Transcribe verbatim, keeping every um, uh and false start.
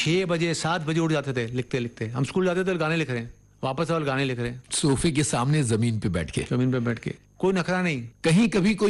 छह बजे सात बजे उठ जाते थे लिखते लिखते। हम स्कूल जाते थे गाने लिख रहे हैं, वापस और गाने लिख रहे हैं सोफे के सामने जमीन पे बैठ के। जमीन पे बैठ के, कोई नखरा नहीं। कहीं कभी कोई